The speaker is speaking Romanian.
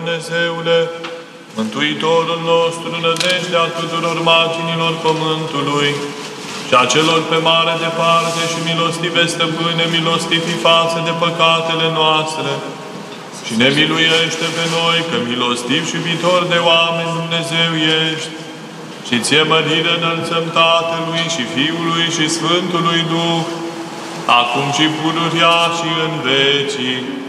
Dumnezeule, Mântuitorul nostru, nădejdea tuturor marginilor pământului, și a celor pe mare departe și milostive stăpâne, milostivi față de păcatele noastre, și ne miluiește pe noi, că milostiv și iubitor de oameni Dumnezeu ești, și ție mărire înălțăm Tatălui și Fiului și Sfântului Duh, acum și pururia și în vecii